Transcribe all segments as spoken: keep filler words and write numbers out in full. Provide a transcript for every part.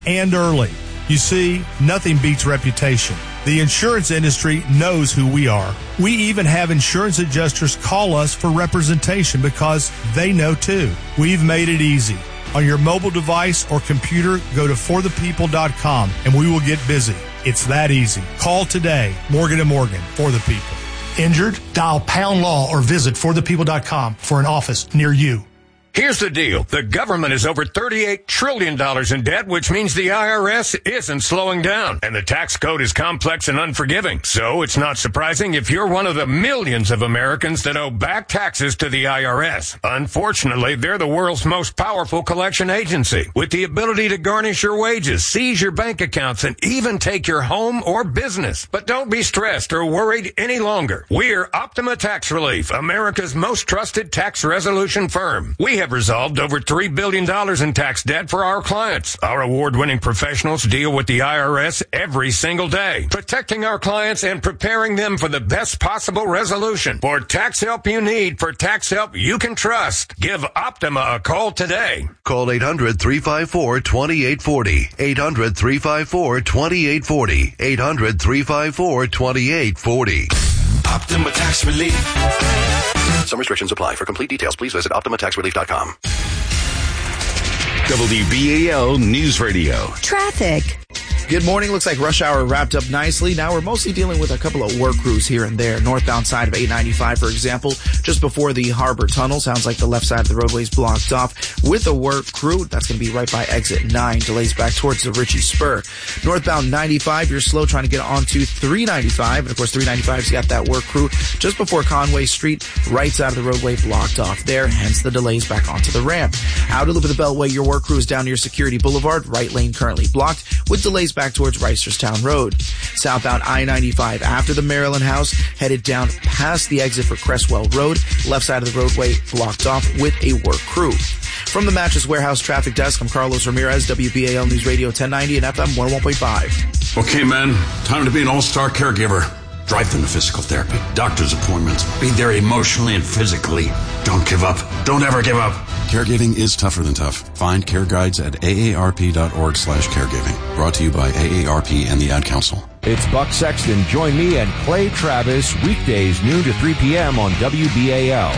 and early. You see, nothing beats reputation. The insurance industry knows who we are. We even have insurance adjusters call us for representation because they know too. We've made it easy. On your mobile device or computer, go to for the people dot com and we will get busy. It's that easy. Call today. Morgan and Morgan, for the people. Injured? Dial pound law or visit for the people dot com for an office near you. Here's the deal. The government is over thirty-eight trillion dollars in debt, which means the I R S isn't slowing down. And the tax code is complex and unforgiving. So it's not surprising if you're one of the millions of Americans that owe back taxes to the I R S. Unfortunately, they're the world's most powerful collection agency, with the ability to garnish your wages, seize your bank accounts, and even take your home or business. But don't be stressed or worried any longer. We're Optima Tax Relief, America's most trusted tax resolution firm. We have resolved over three billion dollars in tax debt for our clients. Our award-winning professionals deal with the I R S every single day, protecting our clients and preparing them for the best possible resolution. For tax help you need, for tax help you can trust, give Optima a call today. Call eight hundred, three five four, two eight four zero. eight hundred, three five four, two eight four zero. eight hundred, three five four, two eight four zero. Optima Tax Relief. Some restrictions apply. For complete details, please visit optima tax relief dot com. W B A L News Radio. Traffic. Good morning. Looks like rush hour wrapped up nicely. Now we're mostly dealing with a couple of work crews here and there. Northbound side of eight ninety-five, for example, just before the Harbor Tunnel. Sounds like the left side of the roadway is blocked off with a work crew. That's going to be right by exit nine. Delays back towards the Ritchie Spur. Northbound ninety-five, you're slow trying to get onto three ninety-five. And of course, three ninety-five's got that work crew just before Conway Street. Right side of the roadway blocked off there. Hence the delays back onto the ramp. Out of the Beltway, your work crew is down near Security Boulevard. Right lane currently blocked with delays back towards Reisterstown Road. Southbound I ninety-five after the Maryland House, headed down past the exit for Cresswell Road. Left side of the roadway blocked off with a work crew. From the Mattress Warehouse Traffic Desk, I'm Carlos Ramirez, W B A L News Radio ten ninety and F M one oh one point five. Okay, man. Time to be an all-star caregiver. Drive them to physical therapy, doctor's appointments. Be there emotionally and physically. Don't give up. Don't ever give up. Caregiving is tougher than tough. Find care guides at A A R P dot org slash caregiving. Brought to you by A A R P and the Ad Council. It's Buck Sexton. Join me and Clay Travis weekdays noon to three p.m. on W B A L.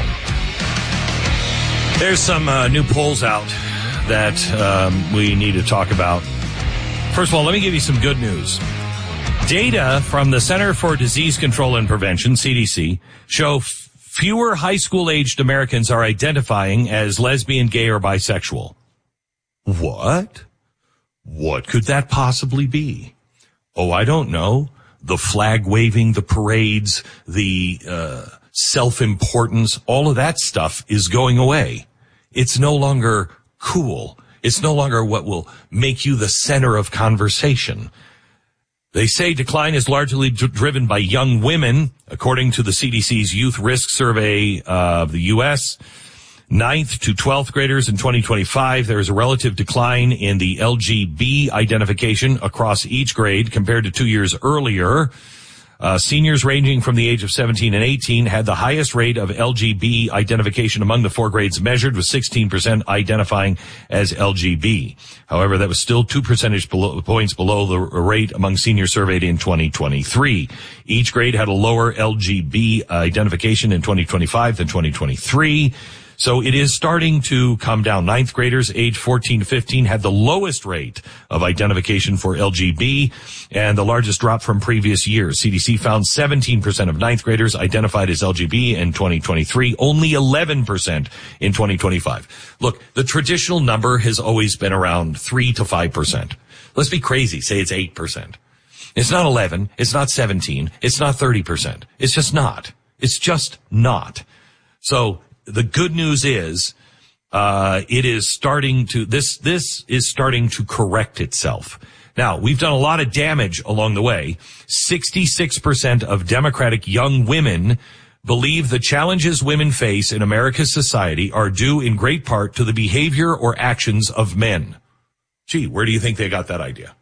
There's some uh, new polls out that um, we need to talk about. First of all, let me give you some good news. Data from the Center for Disease Control and Prevention, C D C, show f- fewer high school-aged Americans are identifying as lesbian, gay, or bisexual. What? What could that possibly be? Oh, I don't know. The flag waving, the parades, the uh, self-importance, all of that stuff is going away. It's no longer cool. It's no longer what will make you the center of conversation. They say decline is largely d- driven by young women, according to the C D C's Youth Risk Survey of the U S Ninth to twelfth graders in twenty twenty-five, there is a relative decline in the L G B identification across each grade compared to two years earlier. Uh, seniors ranging from the age of seventeen and eighteen had the highest rate of L G B identification among the four grades measured, with sixteen percent identifying as L G B. However, that was still two percentage below, points below the rate among seniors surveyed in twenty twenty-three. Each grade had a lower L G B identification in twenty twenty-five than twenty twenty-three. So it is starting to come down. Ninth graders age fourteen to fifteen had the lowest rate of identification for L G B and the largest drop from previous years. C D C found seventeen percent of ninth graders identified as L G B in twenty twenty-three, only eleven percent in twenty twenty-five. Look, the traditional number has always been around three to five percent. Let's be crazy. Say it's eight percent. It's not eleven. It's not seventeen. It's not thirty percent. It's just not. It's just not. So, the good news is, uh, it is starting to, this, this is starting to correct itself. Now, we've done a lot of damage along the way. sixty-six percent of Democratic young women believe the challenges women face in America's society are due in great part to the behavior or actions of men. Gee, where do you think they got that idea?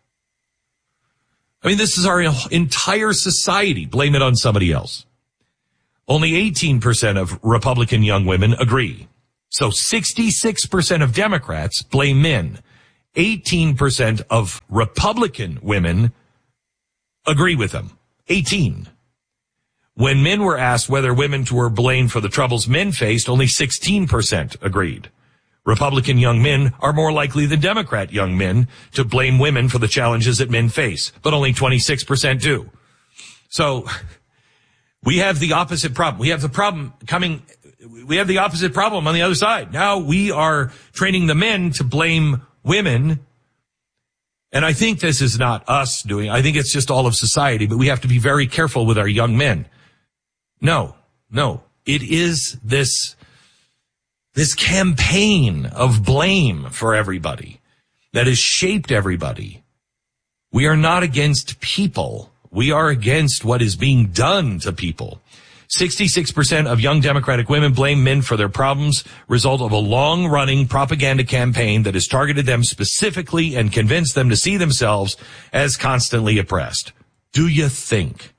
I mean, this is our entire society. Blame it on somebody else. Only eighteen percent of Republican young women agree. So sixty-six percent of Democrats blame men. eighteen percent of Republican women agree with him. eighteen. When men were asked whether women were blamed for the troubles men faced, only sixteen percent agreed. Republican young men are more likely than Democrat young men to blame women for the challenges that men face, but only twenty-six percent do. So we have the opposite problem. We have the problem coming, we have the opposite problem on the other side. Now we are training the men to blame women. And I think this is not us doing, I think it's just all of society, but we have to be very careful with our young men. No, no, it is this, this campaign of blame for everybody that has shaped everybody. We are not against people. We are against what is being done to people. sixty-six percent of young Democratic women blame men for their problems, result of a long-running propaganda campaign that has targeted them specifically and convinced them to see themselves as constantly oppressed. Do you think?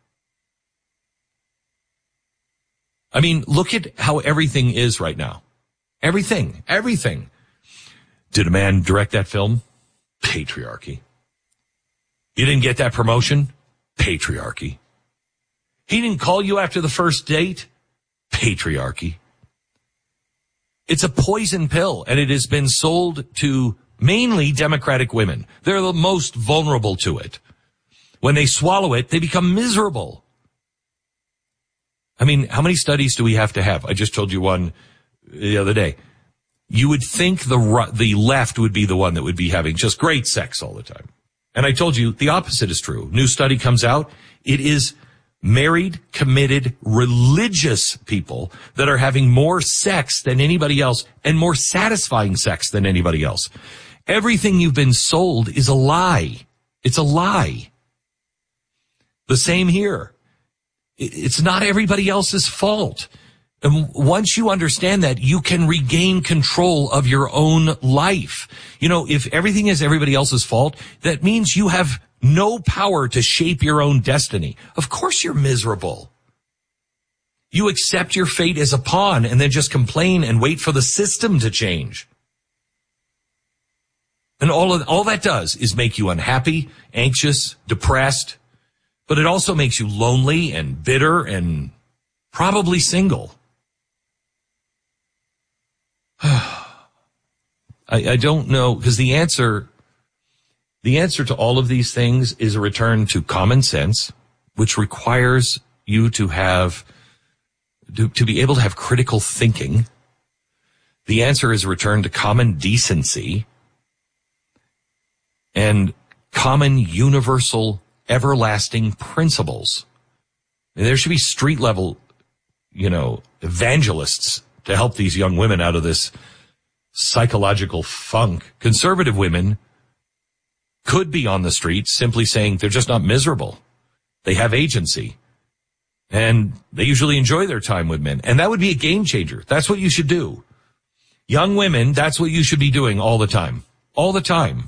I mean, look at how everything is right now. Everything, everything. Did a man direct that film? Patriarchy. You didn't get that promotion? Patriarchy. He didn't call you after the first date? Patriarchy. It's a poison pill, and it has been sold to mainly Democratic women. They're the most vulnerable to it. When they swallow it, they become miserable. I mean, how many studies do we have to have? I just told you one the other day. You would think the the left would be the one that would be having just great sex all the time. And I told you the opposite is true. New study comes out. It is married, committed, religious people that are having more sex than anybody else and more satisfying sex than anybody else. Everything you've been sold is a lie. It's a lie. The same here. It's not everybody else's fault. And once you understand that, you can regain control of your own life. You know, if everything is everybody else's fault, that means you have no power to shape your own destiny. Of course you're miserable. You accept your fate as a pawn and then just complain and wait for the system to change. And all of, all that does is make you unhappy, anxious, depressed, but it also makes you lonely and bitter and probably single. I, I don't know, because the answer, the answer to all of these things is a return to common sense, which requires you to have, to, to be able to have critical thinking. The answer is a return to common decency and common universal everlasting principles. And there should be street level, you know, evangelists to help these young women out of this psychological funk. Conservative women could be on the streets simply saying they're just not miserable. They have agency. And they usually enjoy their time with men. And that would be a game changer. That's what you should do. Young women, that's what you should be doing all the time. All the time.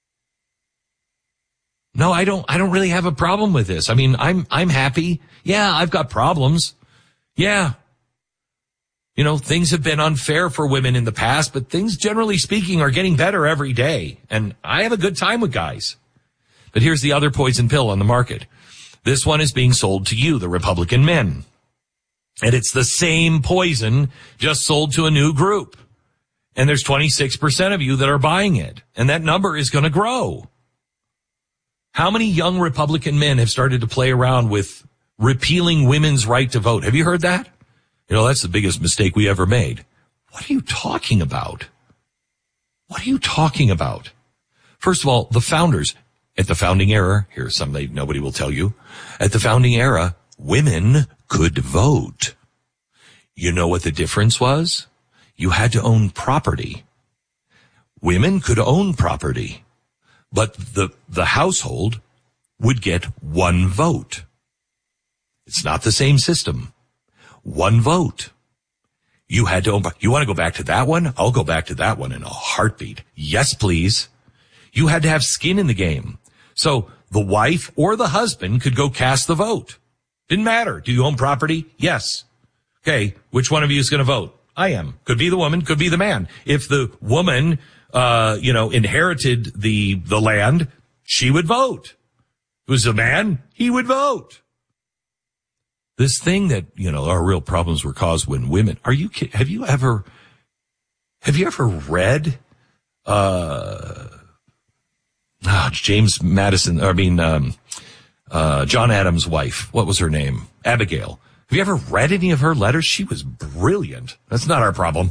No, I don't, I don't really have a problem with this. I mean, I'm, I'm happy. Yeah, I've got problems. Yeah. You know, things have been unfair for women in the past, but things, generally speaking, are getting better every day. And I have a good time with guys. But here's the other poison pill on the market. This one is being sold to you, the Republican men. And it's the same poison, just sold to a new group. And there's twenty-six percent of you that are buying it. And that number is going to grow. How many young Republican men have started to play around with repealing women's right to vote? Have you heard that? You know, that's the biggest mistake we ever made. What are you talking about? What are you talking about? First of all, the founders, at the founding era, here's something nobody will tell you. At the founding era, women could vote. You know what the difference was? You had to own property. Women could own property, but the, the household would get one vote. It's not the same system. One vote. You had to own, you want to go back to that one? I'll go back to that one in a heartbeat. Yes, please. You had to have skin in the game. So the wife or the husband could go cast the vote. Didn't matter. Do you own property? Yes. Okay. Which one of you is going to vote? I am. Could be the woman, could be the man. If the woman uh, you know, inherited the, the land, she would vote. If it was a man, he would vote. This thing that, you know, our real problems were caused when women, are you, have you ever, have you ever read, uh, oh, James Madison, I mean, um, uh, John Adams' wife, what was her name? Abigail. Have you ever read any of her letters? She was brilliant. That's not our problem.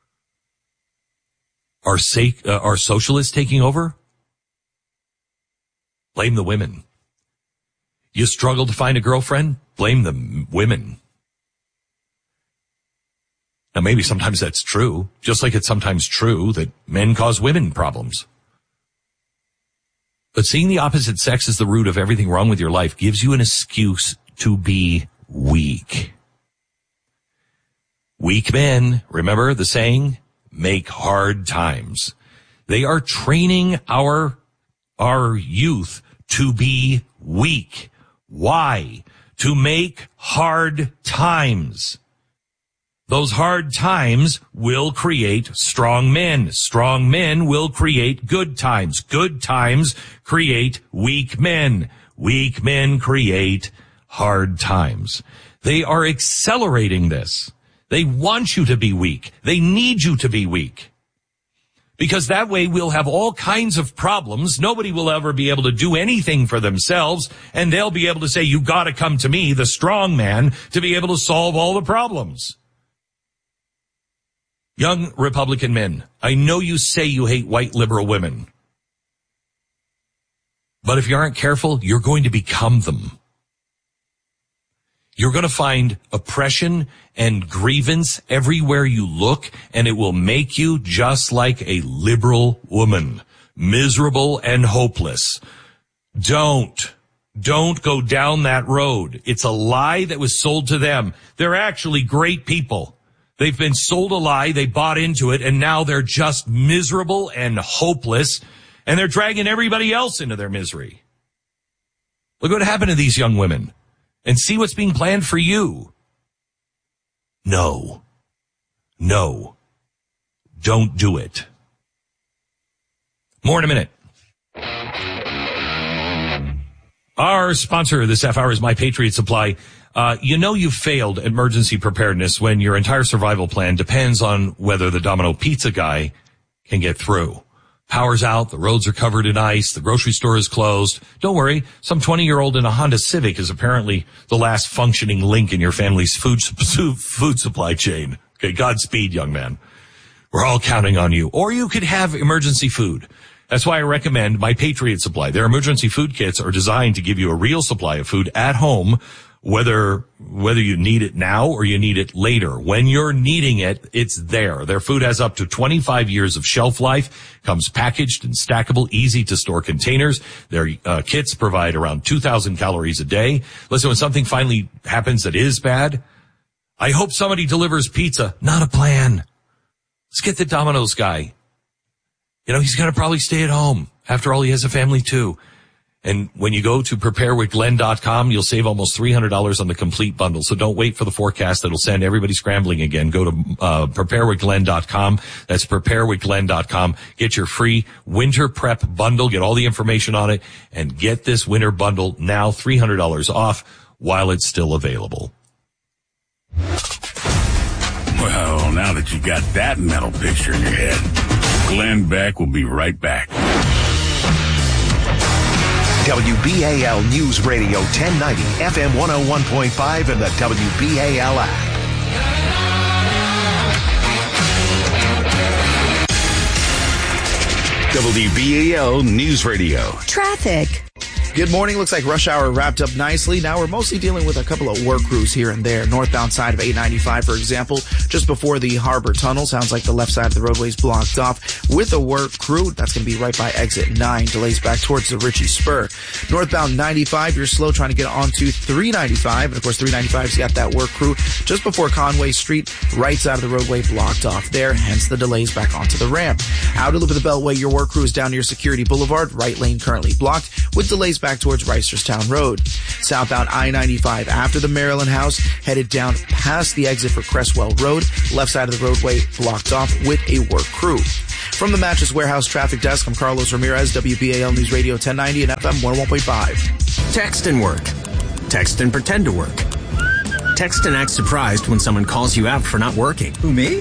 Are, sa- uh, are socialists taking over? Blame the women. You struggle to find a girlfriend? Blame the women. Now, maybe sometimes that's true, just like it's sometimes true that men cause women problems. But seeing the opposite sex as the root of everything wrong with your life gives you an excuse to be weak. Weak men, remember the saying, make hard times. They are training our, our youth to be weak. Why? To make hard times. Those hard times will create strong men. Strong men will create good times. Good times create weak men. Weak men create hard times. They are accelerating this. They want you to be weak. They need you to be weak. Because that way we'll have all kinds of problems. Nobody will ever be able to do anything for themselves, and they'll be able to say, you gotta come to me, the strong man, to be able to solve all the problems. Young Republican men, I know you say you hate white liberal women. But if you aren't careful, you're going to become them. You're going to find oppression and grievance everywhere you look, and it will make you just like a liberal woman, miserable and hopeless. Don't, don't go down that road. It's a lie that was sold to them. They're actually great people. They've been sold a lie, they bought into it, and now they're just miserable and hopeless, and they're dragging everybody else into their misery. Look what happened to these young women. And see what's being planned for you. No. No. Don't do it. More in a minute. Our sponsor this half hour is My Patriot Supply. Uh, you know you've failed emergency preparedness when your entire survival plan depends on whether the Domino Pizza guy can get through. Power's out, the roads are covered in ice, the grocery store is closed. Don't worry, some twenty-year-old in a Honda Civic is apparently the last functioning link in your family's food food supply chain. Okay, Godspeed, young man. We're all counting on you. Or you could have emergency food. That's why I recommend My Patriot Supply. Their emergency food kits are designed to give you a real supply of food at home, whether whether you need it now or you need it later. When you're needing it, it's there. Their food has up to twenty-five years of shelf life, comes packaged in stackable, easy-to-store containers. Their uh, kits provide around two thousand calories a day. Listen, when something finally happens that is bad, I hope somebody delivers pizza, not a plan. Let's get the Domino's guy. You know, he's going to probably stay at home. After all, he has a family too. And when you go to prepare with glenn dot com, you'll save almost three hundred dollars on the complete bundle. So don't wait for the forecast that'll send everybody scrambling again. Go to uh prepare with glenn dot com. That's prepare with glenn dot com. Get your free winter prep bundle. Get all the information on it and get this winter bundle now, three hundred dollars off while it's still available. Well, now that you got that mental picture in your head, Glenn Beck will be right back. W B A L News Radio ten ninety, F M one oh one point five, and the W B A L app. W B A L News Radio. Traffic. Good morning. Looks like rush hour wrapped up nicely. Now we're mostly dealing with a couple of work crews here and there. Northbound side of eight ninety-five, for example, just before the Harbor Tunnel. Sounds like the left side of the roadway is blocked off with a work crew. That's going to be right by exit nine. Delays back towards the Ritchie Spur. Northbound ninety-five, you're slow trying to get onto three ninety-five. And of course, three ninety-five's got that work crew just before Conway Street. Right side of the roadway blocked off there. Hence the delays back onto the ramp. Outer loop of the Beltway, your work crew is down near Security Boulevard. Right lane currently blocked with delays back towards Reisterstown Road. Southbound I ninety-five after the Maryland House, headed down past the exit for Cresswell Road. Left side of the roadway blocked off with a work crew. From the Mattress Warehouse Traffic Desk, I'm Carlos Ramirez, W B A L News Radio ten ninety and F M one oh one point five. Text and work. Text and pretend to work. Text and act surprised when someone calls you out for not working. Who, me?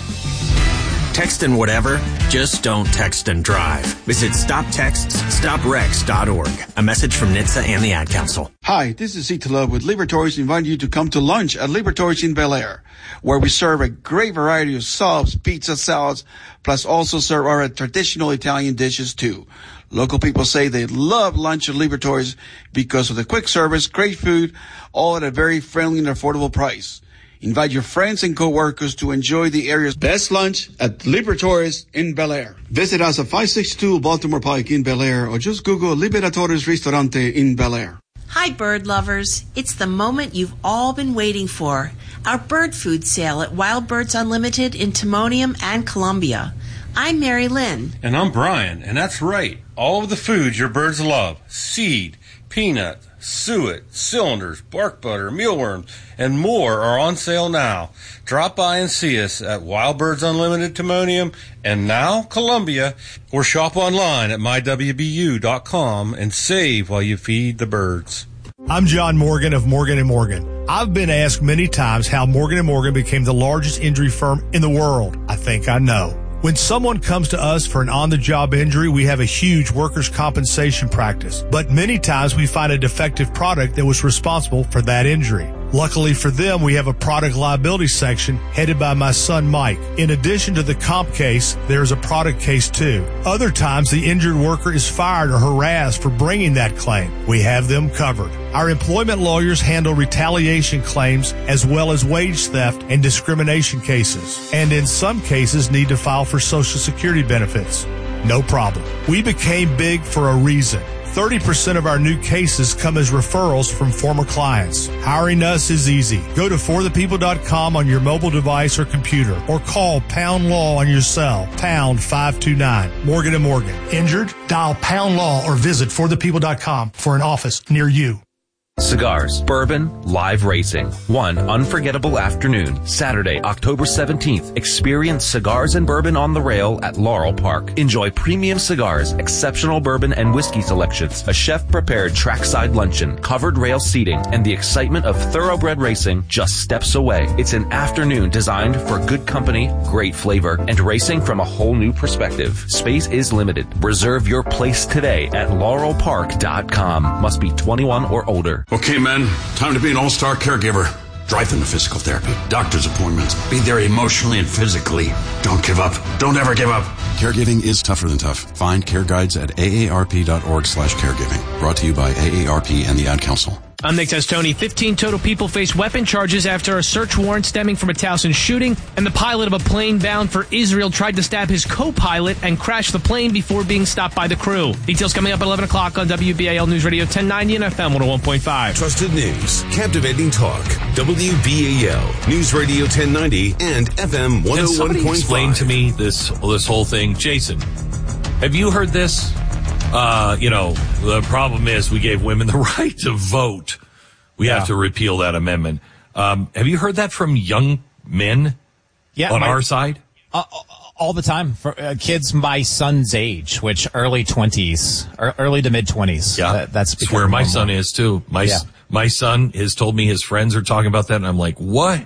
Text and whatever, just don't text and drive. Visit stop texts stop wrecks dot org. A message from N H T S A and the Ad Council. Hi, this is Zita Love with Libertories inviting you to come to lunch at Libertories in Bel Air, where we serve a great variety of subs, pizza, salads, plus also serve our traditional Italian dishes too. Local people say they love lunch at Libertories because of the quick service, great food, all at a very friendly and affordable price. Invite your friends and coworkers to enjoy the area's best lunch at Libertories in Bel Air. Visit us at five sixty-two Baltimore Pike in Bel Air or just Google Liberatores Ristorante in Bel Air. Hi, bird lovers. It's the moment you've all been waiting for. Our bird food sale at Wild Birds Unlimited in Timonium and Columbia. I'm Mary Lynn. And I'm Brian, and that's right. All of the foods your birds love. Seed, peanut, suet, cylinders, bark butter, mealworms, and more are on sale now. Drop by and see us at Wild Birds Unlimited Timonium and now Columbia, or shop online at my w b u dot com and save while you feed the birds. I'm John Morgan of Morgan and Morgan. I've been asked many times how Morgan and Morgan became the largest injury firm in the world. I think I know. When someone comes to us for an on-the-job injury, we have a huge workers' compensation practice. But many times we find a defective product that was responsible for that injury. Luckily for them, we have a product liability section headed by my son Mike. In addition to the comp case, there is a product case too. Other times, the injured worker is fired or harassed for bringing that claim. We have them covered. Our employment lawyers handle retaliation claims as well as wage theft and discrimination cases, and in some cases need to file for Social Security benefits. No problem. We became big for a reason. thirty percent of our new cases come as referrals from former clients. Hiring us is easy. Go to for the people dot com on your mobile device or computer, or call Pound Law on your cell, pound five two nine. Morgan and Morgan. Injured? Dial Pound Law or visit for the people dot com for an office near you. Cigars, bourbon, live racing. One unforgettable afternoon, Saturday, October seventeenth. Experience cigars and bourbon on the rail at Laurel Park. Enjoy premium cigars, exceptional bourbon and whiskey selections, a chef-prepared trackside luncheon, covered rail seating, and the excitement of thoroughbred racing just steps away. It's an afternoon designed for good company, great flavor, and racing from a whole new perspective. Space is limited. Reserve your place today at laurel park dot com. Must be twenty-one or older. Okay, men, time to be an all-star caregiver. Drive them to physical therapy, doctor's appointments. Be there emotionally and physically. Don't give up. Don't ever give up. Caregiving is tougher than tough. Find care guides at a a r p dot org slash caregiving. Brought to you by A A R P and the Ad Council. I'm Nick Testoni. fifteen total people face weapon charges after a search warrant stemming from a Towson shooting, and the pilot of a plane bound for Israel tried to stab his co-pilot and crashed the plane before being stopped by the crew. Details coming up at eleven o'clock on W B A L News Radio ten ninety and F M one oh one point five. Trusted news, captivating talk, W B A L News Radio ten ninety and F M one oh one point five. Can somebody explain to me this, this whole thing? Jason, have you heard this? Uh, you know, the problem is we gave women the right to vote. We yeah. have to repeal that amendment. Um, have you heard that from young men yeah, on my, our side? Uh, all the time. For uh, kids my son's age, which early twenties, or early to mid twenties. Yeah, that, that's, that's where my normal. son is too. My yeah. my son has told me his friends are talking about that, and I'm like, what?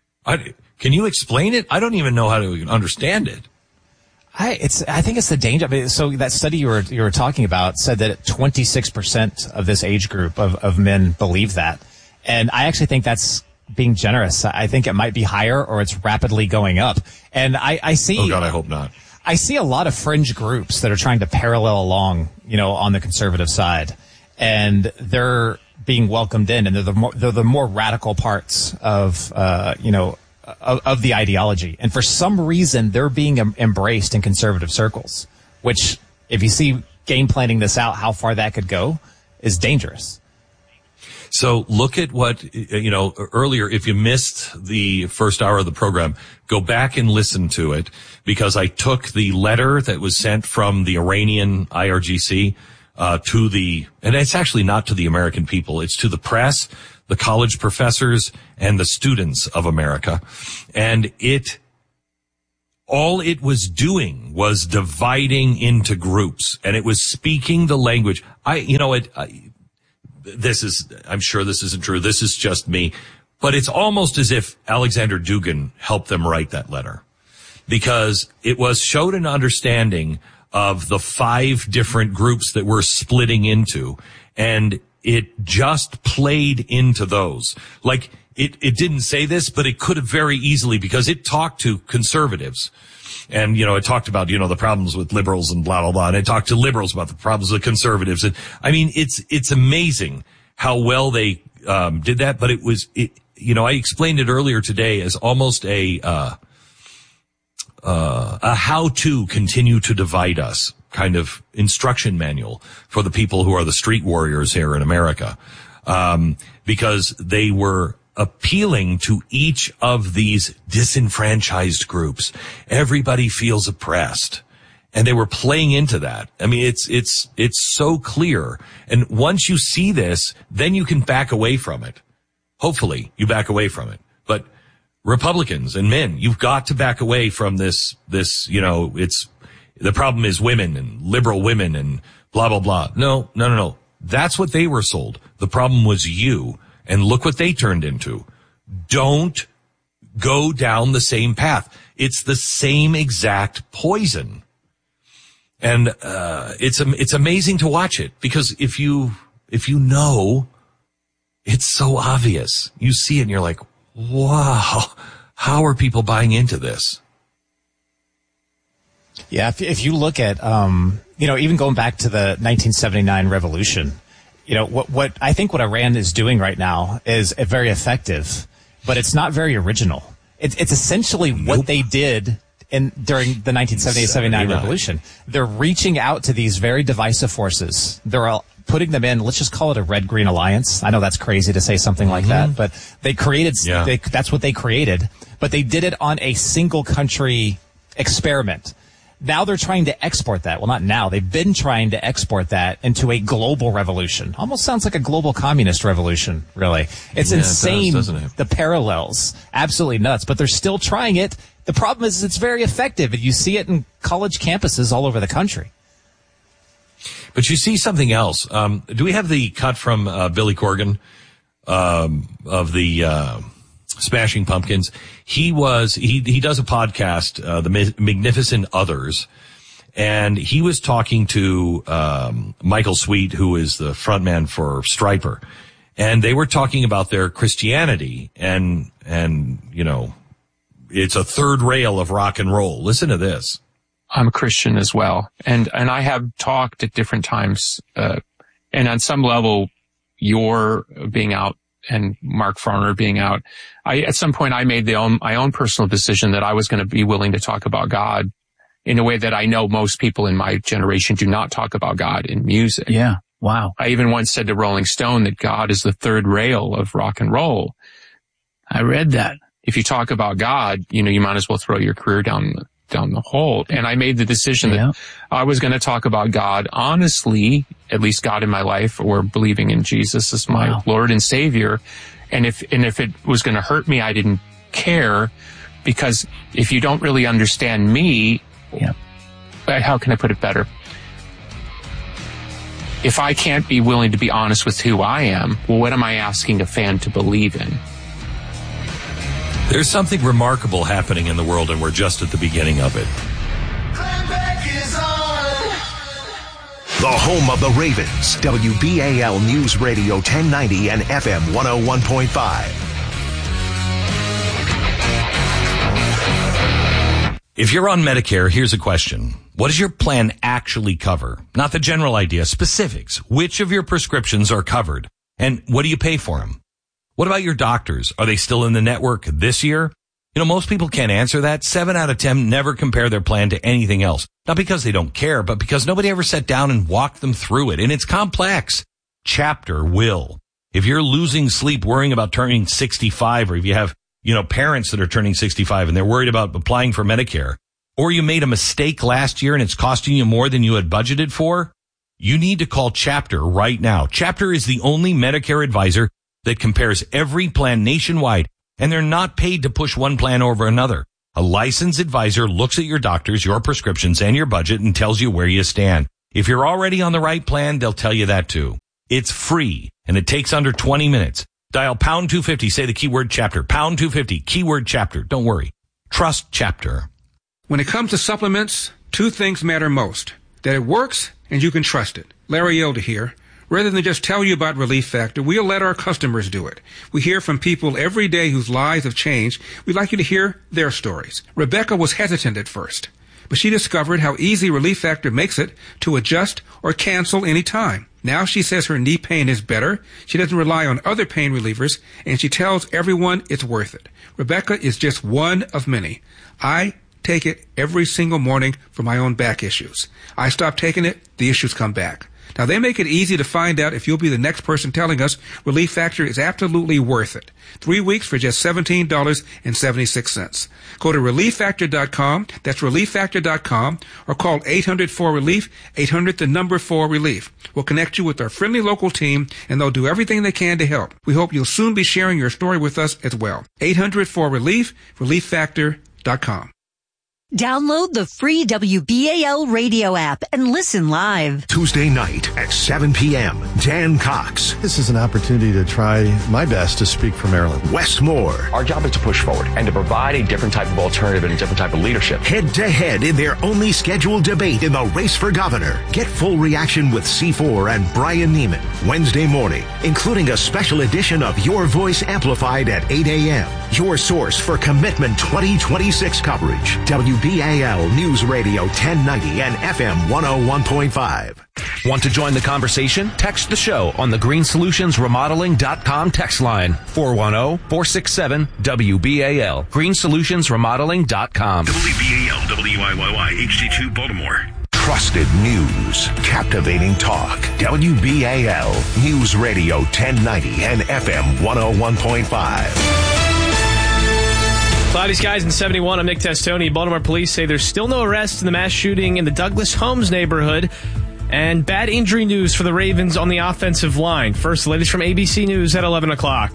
I, can you explain it? I don't even know how to understand it. I, it's, I think it's the danger. I mean, so that study you were, you were talking about said that twenty-six percent of this age group of, of men believe that. And I actually think that's being generous. I think it might be higher or it's rapidly going up. And I, I see. Oh God, I hope not. I see a lot of fringe groups that are trying to parallel along, you know, on the conservative side. And they're being welcomed in, and they're the more, they're the more radical parts of, uh, you know, Of, of the ideology. And for some reason, they're being em- embraced in conservative circles, which, if you see game planning this out, how far that could go is dangerous. So look at what, you know, earlier, if you missed the first hour of the program, go back and listen to it, because I took the letter that was sent from the Iranian I R G C uh, to the, and it's actually not to the American people, it's to the press, the college professors, and the students of America. And it all it was doing was dividing into groups, and it was speaking the language. I, you know, it, I, this is, I'm sure this isn't true. This is just me, but it's almost as if Alexander Dugin helped them write that letter, because it was showed an understanding of the five different groups that we're splitting into, and it just played into those. Like, it, it didn't say this, but it could have very easily, because it talked to conservatives. And, you know, it talked about, you know, the problems with liberals and blah, blah, blah. And it talked to liberals about the problems with conservatives. And I mean, it's, it's amazing how well they, um, did that. But it was, it, you know, I explained it earlier today as almost a, uh, uh, a how to continue to divide us kind of instruction manual for the people who are the street warriors here in America. Um, because they were appealing to each of these disenfranchised groups. Everybody feels oppressed. And they were playing into that. I mean, it's, it's, it's so clear. And once you see this, then you can back away from it. Hopefully you back away from it. But Republicans and men, you've got to back away from this, this, you know, it's, the problem is women and liberal women and blah, blah, blah. No, no, no, no. That's what they were sold. The problem was you. And look what they turned into. Don't go down the same path. It's the same exact poison. And, uh, it's, it's amazing to watch it, because if you, if you know, it's so obvious. You see it and you're like, wow, how are people buying into this? Yeah. If, if you look at, um, you know, even going back to the nineteen seventy-nine revolution, you know, what, what I think what Iran is doing right now is uh, very effective, but it's not very original. It's, it's essentially nope. what they did in, during the nineteen seventy-eight seventy-nine revolution. They're reaching out to these very divisive forces. They're all putting them in, let's just call it a red-green alliance. I know that's crazy to say something like mm-hmm. that, but they created, yeah. they, that's what they created, but they did it on a single country experiment. Now they're trying to export that. Well, not now. They've been trying to export that into a global revolution. Almost sounds like a global communist revolution, really. It's yeah, insane, it does, doesn't it? The parallels. Absolutely nuts. But they're still trying it. The problem is it's very effective, and you see it in college campuses all over the country. But you see something else. Um, do we have the cut from uh, Billy Corgan um, of the uh, Smashing Pumpkins? He was, he, he does a podcast, uh, the Magnificent Others, and he was talking to, um, Michael Sweet, who is the frontman for Stryper, and they were talking about their Christianity, and, and, you know, it's a third rail of rock and roll. Listen to this. I'm a Christian as well. And, and I have talked at different times, uh, and on some level, your being out and Mark Farner being out, I, at some point I made the own, my own personal decision that I was going to be willing to talk about God in a way that I know most people in my generation do not talk about God in music. Yeah. Wow. I even once said to Rolling Stone that God is the third rail of rock and roll. I read that. If you talk about God, you know, you might as well throw your career down the down the hole. And I made the decision yeah. that I was going to talk about God honestly, at least God in my life, or believing in Jesus as my wow. Lord and Savior. And if, and if it was going to hurt me, I didn't care, because if you don't really understand me, yeah. how can I put it better? If I can't be willing to be honest with who I am, well, what am I asking a fan to believe in? There's something remarkable happening in the world, and we're just at the beginning of it. The home of the Ravens, W B A L News Radio ten ninety and F M one oh one point five. If you're on Medicare, here's a question. What does your plan actually cover? Not the general idea, specifics. Which of your prescriptions are covered? And what do you pay for them? What about your doctors? Are they still in the network this year? You know, most people can't answer that. Seven out of ten never compare their plan to anything else. Not because they don't care, but because nobody ever sat down and walked them through it. And it's complex. Chapter will. If you're losing sleep worrying about turning sixty-five, or if you have, you know, parents that are turning sixty-five and they're worried about applying for Medicare, or you made a mistake last year and it's costing you more than you had budgeted for, you need to call Chapter right now. Chapter is the only Medicare advisor that compares every plan nationwide, and they're not paid to push one plan over another. A licensed advisor looks at your doctors, your prescriptions, and your budget and tells you where you stand. If you're already on the right plan, they'll tell you that too. It's free, and it takes under twenty minutes. Dial pound two fifty, say the keyword chapter. Pound two fifty, keyword chapter. Don't worry. Trust Chapter. When it comes to supplements, two things matter most. That it works and you can trust it. Larry Elder here. Rather than just tell you about Relief Factor, we'll let our customers do it. We hear from people every day whose lives have changed. We'd like you to hear their stories. Rebecca was hesitant at first, but she discovered how easy Relief Factor makes it to adjust or cancel any time. Now she says her knee pain is better, she doesn't rely on other pain relievers, and she tells everyone it's worth it. Rebecca is just one of many. I take it every single morning for my own back issues. I stop taking it, the issues come back. Now, they make it easy to find out if you'll be the next person telling us Relief Factor is absolutely worth it. Three weeks for just seventeen dollars and seventy-six cents. Go to relief factor dot com, that's relief factor dot com, or call eight hundred four relief, eight hundred the number four relief. We'll connect you with our friendly local team, and they'll do everything they can to help. We hope you'll soon be sharing your story with us as well. eight hundred four relief, relief factor dot com. Download the free W B A L radio app and listen live. Tuesday night at seven p.m. Dan Cox. This is an opportunity to try my best to speak for Maryland. Wes Moore. Our job is to push forward and to provide a different type of alternative and a different type of leadership. Head to head in their only scheduled debate in the race for governor. Get full reaction with C four and Brian Neiman Wednesday morning, including a special edition of Your Voice Amplified at eight a.m. Your source for Commitment twenty twenty-six coverage. W B A L News Radio ten ninety and F M one oh one point five. Want to join the conversation? Text the show on the green solutions remodeling dot com text line four one zero, four six seven, W B A L. green solutions remodeling dot com. W B A L W I Y Y H D two Baltimore. Trusted news, captivating talk. W B A L News Radio ten ninety and F M one oh one point five. Cloudy skies in seventy-one. I'm Nick Testoni. Baltimore police say there's still no arrests in the mass shooting in the Douglas Homes neighborhood. And bad injury news for the Ravens on the offensive line. First, the latest from A B C News at eleven o'clock.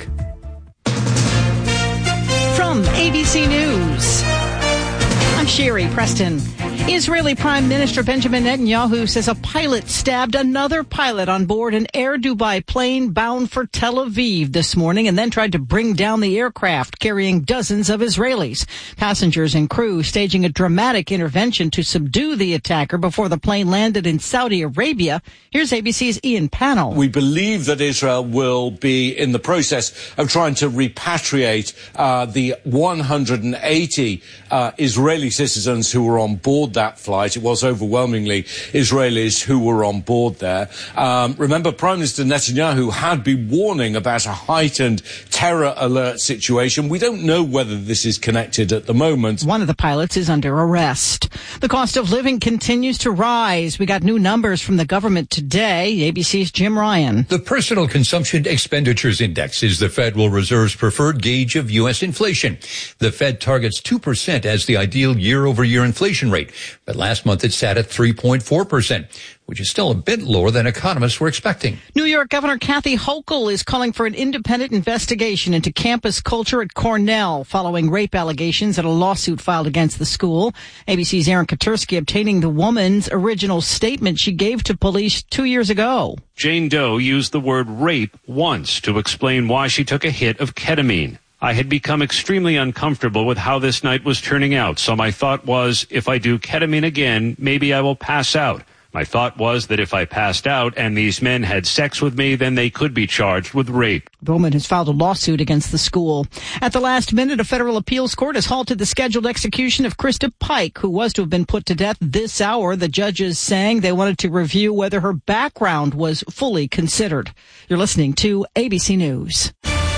From A B C News, I'm Sherry Preston. Israeli Prime Minister Benjamin Netanyahu says a pilot stabbed another pilot on board an Air Dubai plane bound for Tel Aviv this morning and then tried to bring down the aircraft carrying dozens of Israelis. Passengers and crew staging a dramatic intervention to subdue the attacker before the plane landed in Saudi Arabia. Here's A B C's Ian Pannell. We believe that Israel will be in the process of trying to repatriate uh, the one hundred eighty uh, Israeli citizens who were on board that flight. It was overwhelmingly Israelis who were on board there. Um, remember, Prime Minister Netanyahu had been warning about a heightened terror alert situation. We don't know whether this is connected at the moment. One of the pilots is under arrest. The cost of living continues to rise. We got new numbers from the government today. A B C's Jim Ryan. The Personal Consumption Expenditures Index is the Federal Reserve's preferred gauge of U S inflation. The Fed targets two percent as the ideal year-over-year inflation rate. But last month it sat at three point four percent, which is still a bit lower than economists were expecting. New York Governor Kathy Hochul is calling for an independent investigation into campus culture at Cornell following rape allegations in a lawsuit filed against the school. A B C's Aaron Katursky obtaining the woman's original statement she gave to police two years ago. Jane Doe used the word rape once to explain why she took a hit of ketamine. I had become extremely uncomfortable with how this night was turning out, so my thought was, if I do ketamine again, maybe I will pass out. My thought was that if I passed out and these men had sex with me, then they could be charged with rape. The woman has filed a lawsuit against the school. At the last minute, a federal appeals court has halted the scheduled execution of Krista Pike, who was to have been put to death this hour. The judges saying they wanted to review whether her background was fully considered. You're listening to A B C News.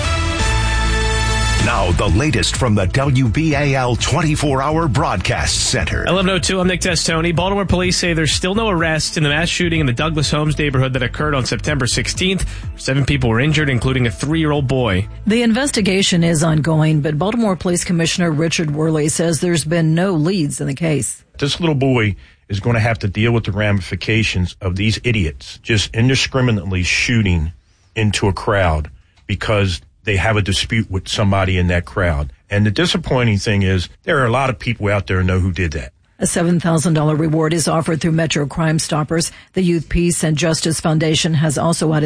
Now, the latest from the W B A L twenty-four hour Broadcast Center. eleven oh two, I'm Nick Testoni. Baltimore police say there's still no arrests in the mass shooting in the Douglas Homes neighborhood that occurred on September sixteenth. Seven people were injured, including a three-year-old boy. The investigation is ongoing, but Baltimore Police Commissioner Richard Worley says there's been no leads in the case. This little boy is going to have to deal with the ramifications of these idiots just indiscriminately shooting into a crowd because they have a dispute with somebody in that crowd. And the disappointing thing is there are a lot of people out there who know who did that. A seven thousand dollars reward is offered through Metro Crime Stoppers. The Youth Peace and Justice Foundation has also added